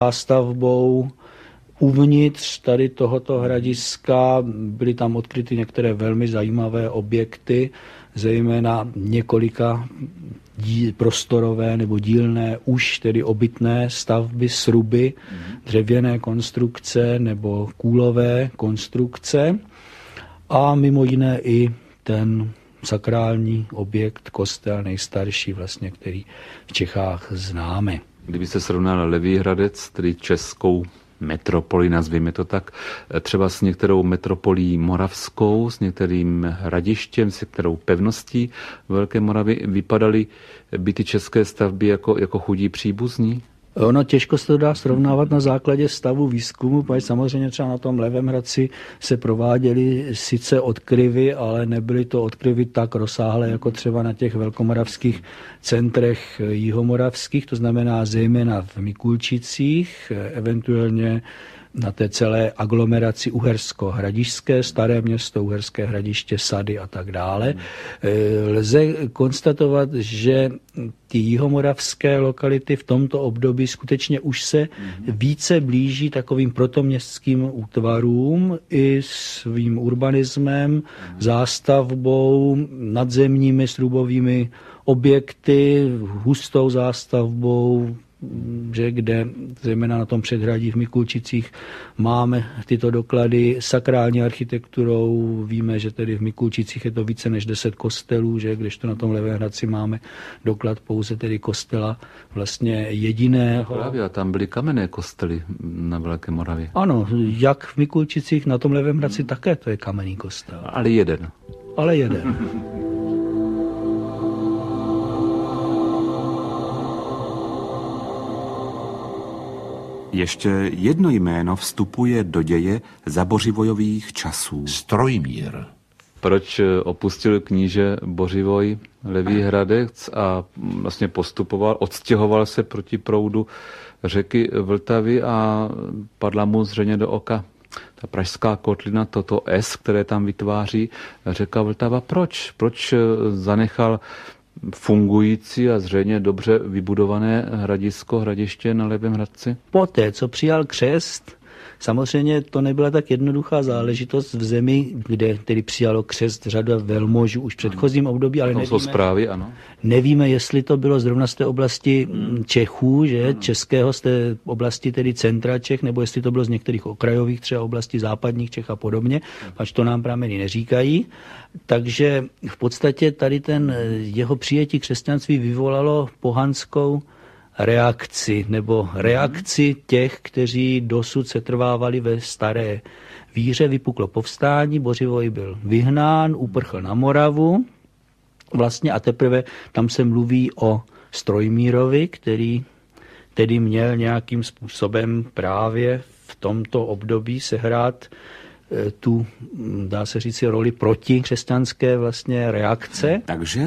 zástavbou. Uvnitř tady tohoto hradiska byly tam odkryty některé velmi zajímavé objekty, zejména několika prostorové nebo dílné, už tedy obytné stavby, sruby, dřevěné konstrukce nebo kůlové konstrukce a mimo jiné i ten sakrální objekt, kostel nejstarší vlastně, který v Čechách známe. Kdybyste srovnal Levý Hradec, tedy českou metropoli, nazvěme to tak, třeba s některou metropolí moravskou, s některým hradištěm, s některou pevností Velké Moravy, vypadaly by ty české stavby jako chudí příbuzní? Ono těžko se to dá srovnávat na základě stavu výzkumu, protože samozřejmě třeba na tom Levém Hradci se prováděly sice odkryvy, ale nebyly to odkryvy tak rozsáhlé, jako třeba na těch velkomoravských centrech jihomoravských, to znamená zejména v Mikulčicích, eventuálně na té celé aglomeraci Uhersko-Hradišťské, Staré Město, Uherské Hradiště, Sady a tak dále. Lze konstatovat, že ty jihomoravské lokality v tomto období skutečně už se více blíží takovým protoměstským útvarům i svým urbanismem, zástavbou, nadzemními srubovými objekty, hustou zástavbou, že kde zejména na tom předhradí v Mikulčicích máme tyto doklady sakrální architekturou. Víme, že tedy v Mikulčicích je to více než 10 kostelů, že kdežto na tom Levém Hradci máme doklad pouze tedy kostela vlastně jediného. Právě, a tam byly kamenné kostely na Velké Moravě. Ano, jak v Mikulčicích, na tom Levém Hradci také to je kamenný kostel. Ale jeden. Ale jeden. Ještě jedno jméno vstupuje do děje zabořivojových časů. Strojmír. Proč opustil kníže Bořivoj Levý Hradec a vlastně odstěhoval se proti proudu řeky Vltavy a padla mu zřejmě do oka ta pražská kotlina, toto S, které tam vytváří řeka Vltava. Proč zanechal fungující a zřejmě dobře vybudované hradiště na Levém Hradci? Poté, co přijal křest, samozřejmě to nebyla tak jednoduchá záležitost v zemi, kde tedy přijalo křest řada velmožů už v předchozím období, ale jsou zprávy, ano. Nevíme, jestli to bylo zrovna z té oblasti Čechů, že českého, z té oblasti tedy centra Čech, nebo jestli to bylo z některých okrajových třeba oblastí západních Čech a podobně, až to nám prameny neříkají. Takže v podstatě tady ten jeho přijetí křesťanství vyvolalo pohanskou reakci, nebo reakci těch, kteří dosud setrvávali ve staré víře. Vypuklo povstání, Bořivoj byl vyhnán, uprchl na Moravu vlastně a teprve tam se mluví o Strojmírovi, který tedy měl nějakým způsobem právě v tomto období sehrát tu, dá se říct, roli proti křesťanské vlastně reakce. Takže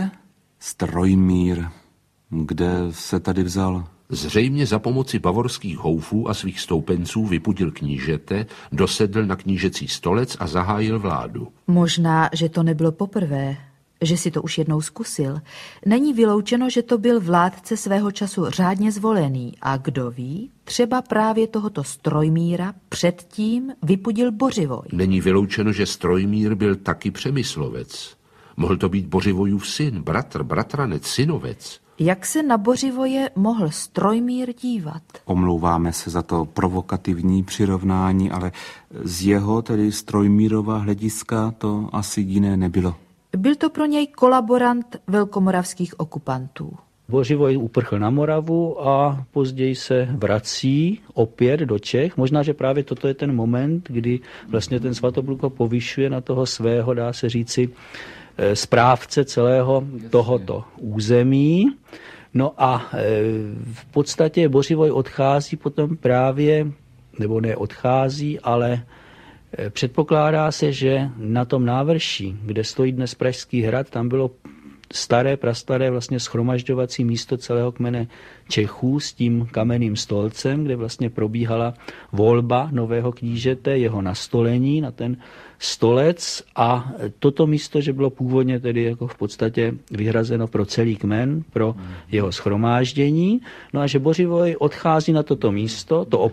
Strojmír, kde se tady vzal? Zřejmě za pomoci bavorských houfů a svých stoupenců vypudil knížete, dosedl na knížecí stolec a zahájil vládu. Možná, že to nebylo poprvé, že si to už jednou zkusil. Není vyloučeno, že to byl vládce svého času řádně zvolený a kdo ví, třeba právě tohoto Strojmíra předtím vypudil Bořivoj. Není vyloučeno, že Strojmír byl taky přemyslovec. Mohl to být Bořivojův syn, bratr, bratranec, synovec. Jak se na Bořivoje mohl Strojmír dívat? Omlouváme se za to provokativní přirovnání, ale z jeho, tedy Strojmírova hlediska, to asi jiné nebylo. Byl to pro něj kolaborant velkomoravských okupantů. Bořivoj uprchl na Moravu a později se vrací opět do Čech. Možná, že právě toto je ten moment, kdy vlastně ten Svatopluk ho povyšuje na toho svého, dá se říci, správce celého tohoto území. No a v podstatě Bořivoj odchází potom právě, nebo ne odchází, ale předpokládá se, že na tom návrší, kde stojí dnes Pražský hrad, tam bylo prastaré vlastně shromažďovací místo celého kmene Čechů s tím kamenným stolcem, kde vlastně probíhala volba nového knížete, jeho nastolení na ten stolec a toto místo, že bylo původně tedy jako v podstatě vyhrazeno pro celý kmen, pro jeho shromáždění, no a že Bořivoj odchází na toto místo, to